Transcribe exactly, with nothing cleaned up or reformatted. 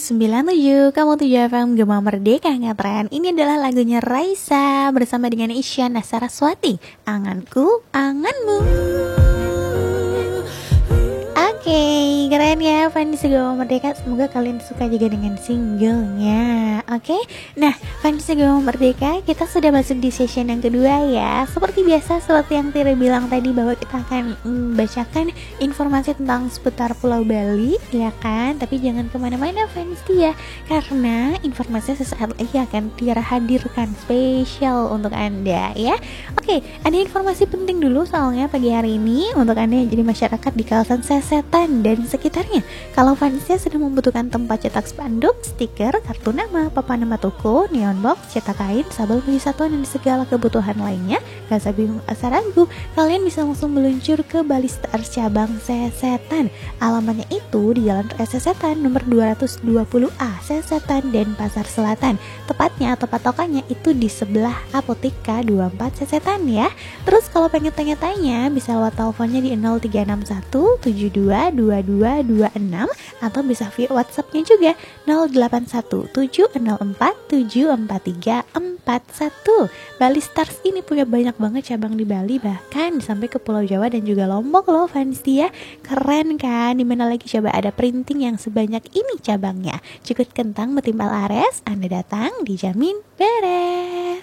sembilan tujuh, kamu tujuh F M Gema Merdeka Ngatren. Ini adalah lagunya Raisa bersama dengan Isyana Saraswati. Anganku, anganmu. Oke, keren ya fans Gema Merdeka. Semoga kalian suka juga dengan singlenya. Oke, nah fans Gema Merdeka, kita sudah masuk di session yang kedua ya. Seperti biasa, seperti yang Tira bilang tadi, bahwa kita akan membacakan mm, informasi tentang seputar Pulau Bali, ya kan? Tapi jangan kemana-mana fans dia, karena informasinya sesaat lagi akan Tira hadirkan spesial untuk anda ya. Oke, ada informasi penting dulu soalnya pagi hari ini untuk anda yang jadi masyarakat di kawasan Sesetan dan sekitarnya. Kalau fansnya sedang membutuhkan tempat cetak spanduk, stiker, kartu nama, papan nama toko, neon box, cetak kain, sabel wisata dan segala kebutuhan lainnya, gak usah bingung, asal ragu, kalian bisa langsung meluncur ke Bali Stars cabang Sesetan. Alamatnya itu di Jalan Raya Sesetan nomor dua ratus dua puluh A, Sesetan dan Pasar Selatan. Tepatnya atau patokannya itu di sebelah Apotek K dua puluh empat Sesetan ya. Terus kalau pengen tanya-tanya bisa lewat teleponnya di nol tiga enam satu tujuh dua dua dua dua enam atau bisa via WhatsAppnya juga nol delapan satu tujuh nol empat tujuh empat tiga empat satu. Bali Stars ini punya banyak banget cabang di Bali, bahkan sampai ke Pulau Jawa dan juga Lombok loh fans dia. Keren kan? Dimana lagi coba ada printing yang sebanyak ini cabangnya. Cukup kentang metimbal ares, Anda datang dijamin beres.